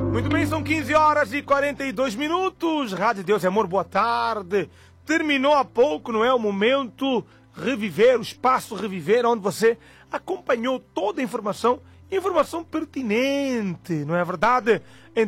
Muito bem, são 15 horas e 42 minutos. Rádio Deus e Amor, boa tarde. Terminou há pouco, não é? O momento Reviver, o espaço Reviver, onde você acompanhou toda a informação pertinente, não é verdade?